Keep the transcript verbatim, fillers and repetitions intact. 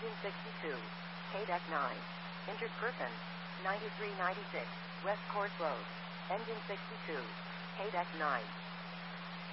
engine sixty-two, K deck nine. Injured person, ninety-three ninety-six, West Court Road. Engine sixty-two, K deck nine.